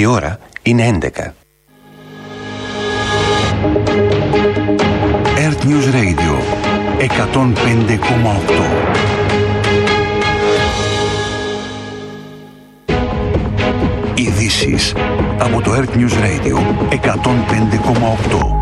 Η ώρα είναι 11. Earth News Radio 105,8. Ειδήσεις από το Earth News Radio 105,8.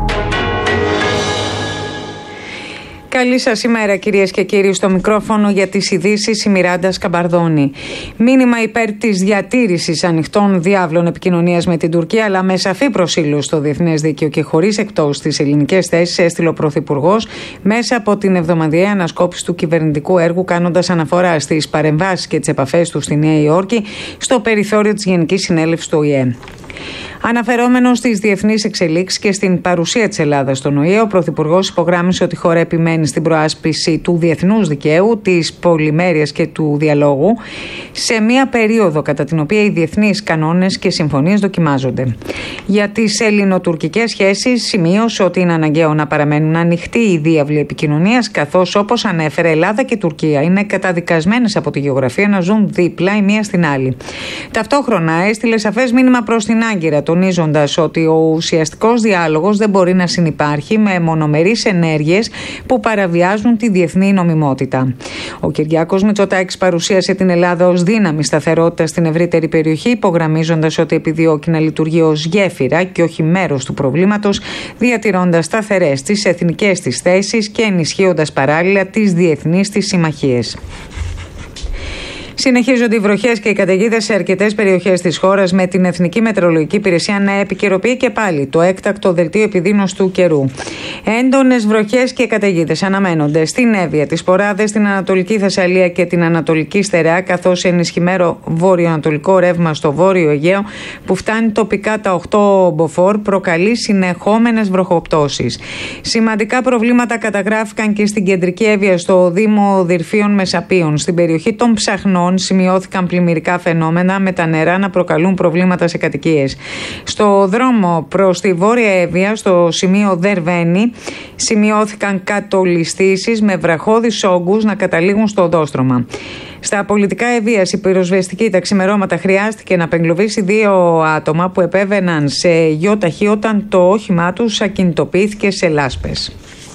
Καλή σας ημέρα, κυρίες και κύριοι. Στο μικρόφωνο για τις ειδήσεις η Μιράντα Σκαμπαρδόνη. Μήνυμα υπέρ της διατήρησης ανοιχτών διάβλων επικοινωνίας με την Τουρκία, αλλά με σαφή προσήλωση στο διεθνές δίκαιο και χωρίς εκτός στις ελληνικές θέσεις, έστειλε ο Πρωθυπουργός μέσα από την εβδομαδιαία ανασκόπηση του κυβερνητικού έργου, κάνοντας αναφορά στις παρεμβάσεις και τις επαφές του στη Νέα Υόρκη στο περιθώριο της Γενικής Συνέλευσης του ΟΗΕ. Αναφερόμενος στις διεθνείς εξελίξεις και στην παρουσία της Ελλάδας στον ΟΗΕ, ο Πρωθυπουργός υπογράμμισε ότι η χώρα επιμένει στην προάσπιση του διεθνούς δικαίου, της πολυμέρειας και του διαλόγου, σε μια περίοδο κατά την οποία οι διεθνείς κανόνες και συμφωνίες δοκιμάζονται. Για τις ελληνοτουρκικές σχέσεις, σημείωσε ότι είναι αναγκαίο να παραμένουν ανοιχτοί οι διάβλοι επικοινωνίας, καθώς, όπως ανέφερε, Ελλάδα και Τουρκία είναι καταδικασμένες από τη γεωγραφία να ζουν δίπλα η μία στην άλλη. Ταυτόχρονα έστειλε σαφές μήνυμα προς την Άγκυρα, τονίζοντας ότι ο ουσιαστικός διάλογος δεν μπορεί να συνυπάρχει με μονομερείς ενέργειες που παραβιάζουν τη διεθνή νομιμότητα. Ο Κυριάκος Μητσοτάκης παρουσίασε την Ελλάδα ως δύναμη σταθερότητας στην ευρύτερη περιοχή, υπογραμμίζοντας ότι επιδιώκει να λειτουργεί ως γέφυρα και όχι μέρος του προβλήματος, διατηρώντας σταθερές τις εθνικές της θέσεις και ενισχύοντας παράλληλα τις διεθνείς της συμμαχίες. Συνεχίζονται οι βροχές και οι καταιγίδες σε αρκετές περιοχές της χώρας, με την Εθνική Μετεωρολογική Υπηρεσία να επικαιροποιεί και πάλι το έκτακτο δελτίο επιδείνωσης του καιρού. Έντονες βροχές και καταιγίδες αναμένονται στην Εύβοια, τις Ποράδες, στην Ανατολική Θεσσαλία και την Ανατολική Στερεά, καθώς ενισχυμένο βόρειο-ανατολικό ρεύμα στο βόρειο Αιγαίο που φτάνει τοπικά τα 8 μποφόρ προκαλεί συνεχόμενες βροχοπτώσεις. Σημαντικά προβλήματα καταγράφηκαν και στην κεντρική Εύβοια, στο Δήμο Δυρφίων Μεσαπίων. Στην περιοχή των Ψαχνών σημειώθηκαν πλημμυρικά φαινόμενα, με τα νερά να προκαλούν προβλήματα σε κατοικίες. Στο δρόμο προς τη Βόρεια Εύβοια, στο σημείο Δερβαίνη, σημειώθηκαν κατολιστήσεις με βραχώδεις όγκους να καταλήγουν στο οδόστρωμα. Στα πολιτικά Εβίας, η πυροσβεστική τα ξημερώματα χρειάστηκε να απεγκλωβίσει 2 άτομα που επέβαιναν σε γιοταχή όταν το όχημά τους ακινητοποιήθηκε σε λάσπες.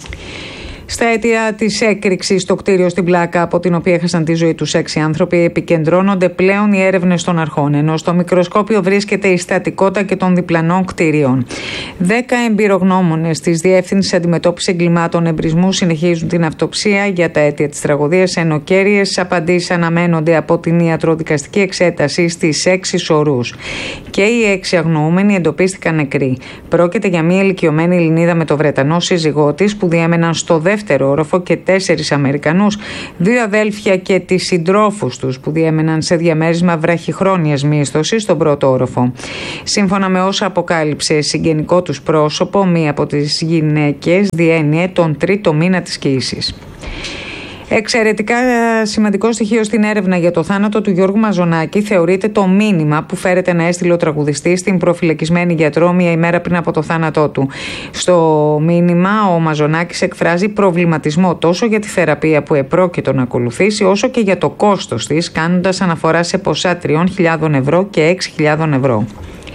Στα αίτια της έκρηξης στο κτίριο στην Πλάκα, από την οποία έχασαν τη ζωή τους 6 άνθρωποι, επικεντρώνονται πλέον οι έρευνες των αρχών, ενώ στο μικροσκόπιο βρίσκεται η στατικότητα και των διπλανών κτίριων. 10 εμπειρογνώμονες της Διεύθυνσης Αντιμετώπισης Εγκλημάτων Εμπρισμού συνεχίζουν την αυτοψία για τα αίτια της τραγωδίας, ενώ κέρυες απαντήσεις αναμένονται από την ιατροδικαστική εξέταση στις 6 σωρούς. Και οι 6 αγνοούμενοι εντοπίστηκαν νεκροί. Πρόκειται για μια ηλικιωμένη Ελληνίδα με το Βρετανό σύζυγό της που διέμεναν στο δεύτερο όροφο και 4 Αμερικανούς, 2 αδέλφια και τις συντρόφους τους που διέμεναν σε διαμέρισμα βραχυχρόνιας μίσθωσης στον πρώτο όροφο. Σύμφωνα με όσα αποκάλυψε συγγενικό τους πρόσωπο, μία από τις γυναίκες διένυε τον 3ο μήνα της κοίησης. Εξαιρετικά σημαντικό στοιχείο στην έρευνα για το θάνατο του Γιώργου Μαζονάκη θεωρείται το μήνυμα που φέρεται να έστειλε ο τραγουδιστής στην προφυλακισμένη γιατρό μία ημέρα πριν από το θάνατό του. Στο μήνυμα, ο Μαζονάκης εκφράζει προβληματισμό τόσο για τη θεραπεία που επρόκειτο να ακολουθήσει, όσο και για το κόστος της, κάνοντας αναφορά σε ποσά 3.000 ευρώ και 6.000 ευρώ.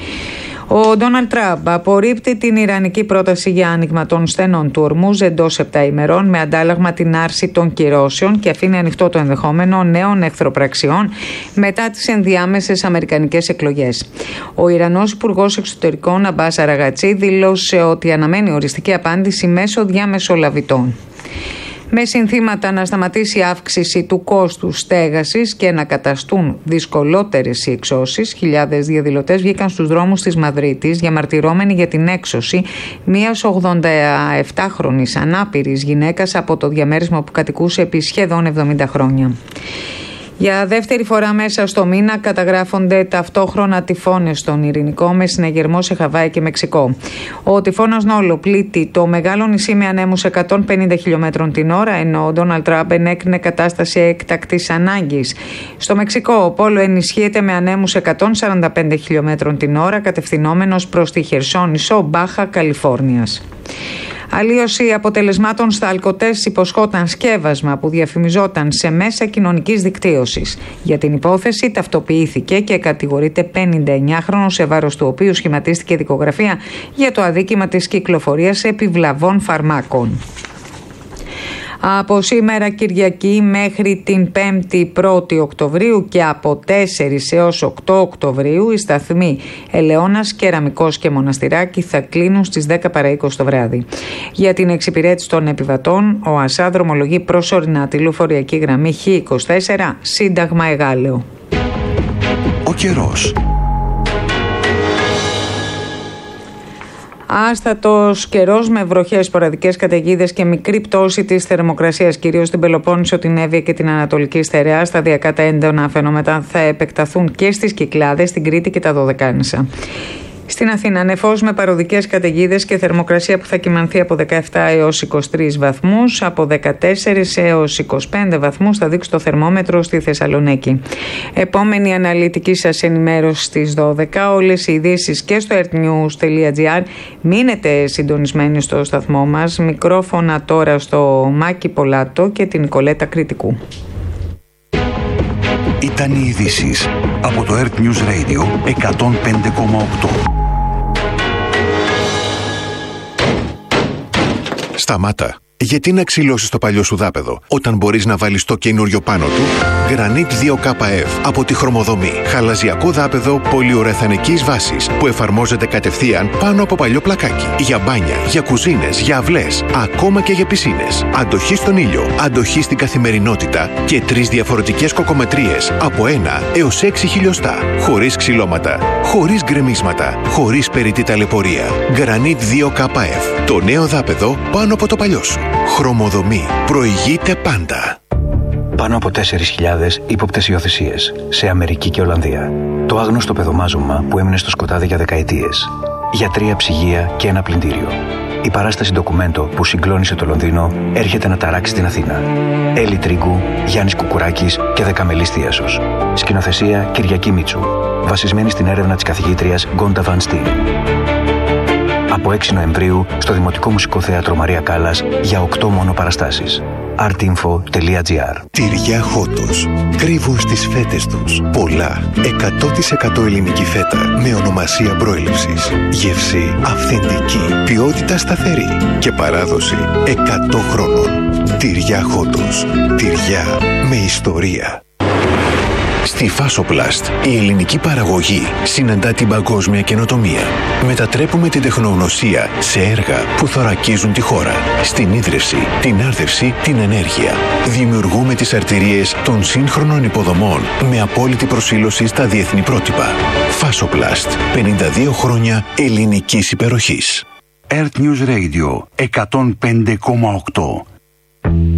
Ο Ντόναλντ Τραμπ απορρίπτει την ιρανική πρόταση για άνοιγμα των στενών του Ορμούζ εντός 7 ημερών, με αντάλλαγμα την άρση των κυρώσεων, και αφήνει ανοιχτό το ενδεχόμενο νέων εχθροπραξιών μετά τις ενδιάμεσες αμερικανικές εκλογές. Ο Ιρανός Υπουργός Εξωτερικών Αμπάς Αραγατσί δήλωσε ότι αναμένει οριστική απάντηση μέσω διαμεσολαβητών. Με συνθήματα να σταματήσει η αύξηση του κόστους στέγασης και να καταστούν δυσκολότερες οι εξώσεις, χιλιάδες διαδηλωτές βγήκαν στους δρόμους της Μαδρίτης διαμαρτυρώμενοι για την έξωση μιας 87χρονης ανάπηρης γυναίκας από το διαμέρισμα που κατοικούσε επί σχεδόν 70 χρόνια. Για δεύτερη φορά μέσα στο μήνα καταγράφονται ταυτόχρονα τυφώνες στον Ειρηνικό, με συναγερμό σε Χαβάη και Μεξικό. Ο τυφώνας Νόλο πλήττει το μεγάλο νησί με ανέμους 150 χιλιόμετρων την ώρα, ενώ ο Ντόναλντ Τραμπ ενέκρινε κατάσταση έκτακτης ανάγκης. Στο Μεξικό, ο Πόλο ενισχύεται με ανέμους 145 χιλιόμετρων την ώρα, κατευθυνόμενος προς τη Χερσόνησο, Μπάχα Καλιφόρνιας. Αλλίωση αποτελεσμάτων στα αλκοτέστ υποσχόταν σκεύασμα που διαφημιζόταν σε μέσα κοινωνικής δικτύωσης. Για την υπόθεση ταυτοποιήθηκε και κατηγορείται 59χρονος, σε βάρος του οποίου σχηματίστηκε δικογραφία για το αδίκημα της κυκλοφορίας επιβλαβών φαρμάκων. Από σήμερα Κυριακή μέχρι την 5η 1η Οκτωβρίου και από 4 έως 8 Οκτωβρίου οι σταθμοί Ελαιώνας, Κεραμικός και Μοναστηράκη θα κλείνουν στις 10 παρά 20 το βράδυ. Για την εξυπηρέτηση των επιβατών, ο ΑΣΑ δρομολογεί προσωρινά τη λεωφορειακή γραμμή Χ24 Σύνταγμα Εγάλεο. Ο καιρός. Άστατος καιρός με βροχές, σποραδικές καταιγίδες και μικρή πτώση της θερμοκρασίας, κυρίως στην Πελοπόννησο, την Εύβοια και την Ανατολική Στερεά. Σταδιακά τα έντονα φαινόμενα θα επεκταθούν και στις Κυκλάδες, στην Κρήτη και τα Δωδεκάνησα. Στην Αθήνα νεφός με παροδικές καταιγίδες και θερμοκρασία που θα κυμανθεί από 17 έως 23 βαθμούς, από 14 έως 25 βαθμούς θα δείξει το θερμόμετρο στη Θεσσαλονίκη. Επόμενη αναλυτική σας ενημέρωση στις 12, όλες οι ειδήσεις και στο earthnews.gr. Μείνετε συντονισμένοι στο σταθμό μας. Μικρόφωνα τώρα στο Μάκη Πολάτο και την Νικολέτα Κρητικού. Ήταν οι ειδήσεις από το Earth News Radio 105,8. Σταμάτα. Γιατί να ξυλώσεις το παλιό σου δάπεδο όταν μπορείς να βάλεις το καινούριο πάνω του? Granit 2KF από τη Χρωμοδομή. Χαλαζιακό δάπεδο πολυουρεθανικής βάσης που εφαρμόζεται κατευθείαν πάνω από παλιό πλακάκι. Για μπάνια, για κουζίνες, για αυλές, ακόμα και για πισίνες. Αντοχή στον ήλιο, αντοχή στην καθημερινότητα και 3 διαφορετικές κοκομετρίες από 1 έως 6 χιλιοστά. Χωρίς ξυλώματα, χωρίς γκρεμίσματα, χωρίς περιττή ταλαιπωρία. Granit 2KF. Το νέο δάπεδο πάνω από το παλιό σου. Χρωμοδομή. Προηγείται πάντα. Πάνω από 4.000 ύποπτες υιοθεσίες σε Αμερική και Ολλανδία. Το άγνωστο παιδομάζωμα που έμεινε στο σκοτάδι για δεκαετίες. Για 3 ψυγεία και ένα πλυντήριο. Η παράσταση ντοκουμέντο που συγκλώνησε το Λονδίνο έρχεται να ταράξει την Αθήνα. Έλλη Τρίγκου, Γιάννης Κουκουράκης και Δεκαμελής Θίασος. Σκηνοθεσία Κυριακή Μίτσου. Βασισμένη στην έρευνα της καθηγήτριας Γκόντα Βαν Στιν. Από 6 Νοεμβρίου στο Δημοτικό Μουσικό Θέατρο Μαρία Κάλλας για 8 μόνο παραστάσεις. artinfo.gr. Τυριά Χότος. Κρύβουν στις φέτες τους πολλά 100% ελληνική φέτα με ονομασία προέλευσης. Γεύση αυθεντική, ποιότητα σταθερή και παράδοση 100 χρόνων. Τυριά Χότος. Τυριά με ιστορία. Στη Fasoplast, η ελληνική παραγωγή συναντά την παγκόσμια καινοτομία. Μετατρέπουμε την τεχνογνωσία σε έργα που θωρακίζουν τη χώρα. Στην ίδρυυση, την άρδευση, την ενέργεια. Δημιουργούμε τις αρτηρίες των σύγχρονων υποδομών με απόλυτη προσήλωση στα διεθνή πρότυπα. Fasoplast, 52 χρόνια ελληνικής υπεροχής. Earth News Radio 105,8.